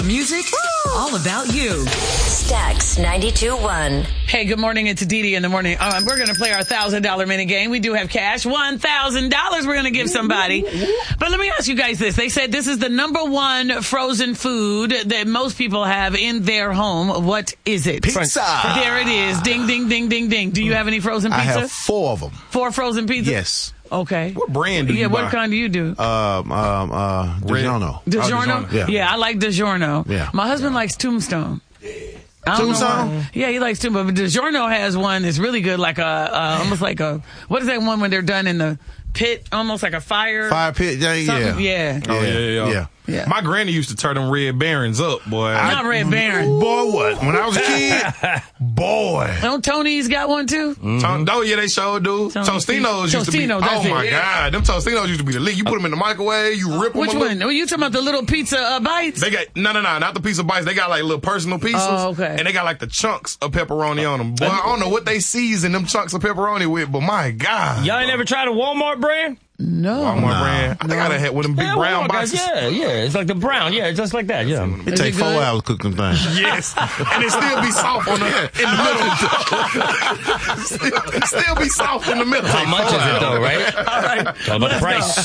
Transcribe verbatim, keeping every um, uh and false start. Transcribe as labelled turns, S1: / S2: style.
S1: Music, all about you.
S2: Stax ninety-two point one.
S3: Hey, good morning. It's Didi in the morning. Uh, we're going to play our one thousand dollars minute game. We do have cash. one thousand dollars we're going to give somebody. But let me ask you guys this. They said this is the number one frozen food that most people have in their home. What is it?
S4: Pizza.
S3: There it is. Ding, ding, ding, ding, ding. Do you have any frozen pizza?
S4: I have four of them.
S3: Four frozen pizzas?
S4: Yes.
S3: Okay.
S5: What brand do you
S3: Yeah,
S5: buy?
S3: what kind do you do?
S4: Um, um, uh, DiGiorno.
S3: DiGiorno?
S5: DiGiorno.
S4: Yeah.
S3: I like DiGiorno.
S4: Yeah.
S3: My husband likes Tombstone. I don't know
S4: Tombstone?
S3: why. Yeah, he likes Tombstone. But DiGiorno has one that's really good, like a, uh, almost like a, what is that one when they're done in the pit, almost like a fire?
S4: Fire pit. Yeah, yeah.
S3: Something? Yeah.
S5: Oh, yeah, yeah, yeah.
S4: yeah.
S3: Yeah.
S5: My granny used to turn them Red Barons up, boy.
S3: Not Red Baron.
S4: Boy, what? When I was a kid, boy.
S3: Don't Tony's got one too?
S5: Mm-hmm. Oh, yeah, they sure do.
S3: Tony-
S5: Tostinos used to be,
S3: Tostino, that's
S5: oh my
S3: it.
S5: God, them Tostinos used to be the leak. You put them in the microwave, you rip them.
S3: Which
S5: a
S3: one?
S5: little-
S3: Are you talking about the little pizza uh, bites?
S5: They got, no, no, no, not the pizza bites. They got like little personal pieces.
S3: Oh, okay.
S5: And they got like the chunks of pepperoni on them. Boy, I don't know what they season them chunks of pepperoni with, but my God.
S6: Y'all ain't never tried a Walmart brand?
S3: No.
S5: Walmart
S4: Nah.
S5: brand. I think I done had one of them big
S6: Yeah,
S5: brown
S6: Walmart guys,
S5: boxes.
S6: Yeah, yeah. It's like the brown. Yeah, just like that. Yeah.
S4: It take
S3: it
S4: four
S3: good?
S4: hours to cook them things.
S5: Yes. And it still be soft on the, in the middle. still, still be soft in the middle.
S6: How much is it though, right?
S3: All right.
S6: All about the price.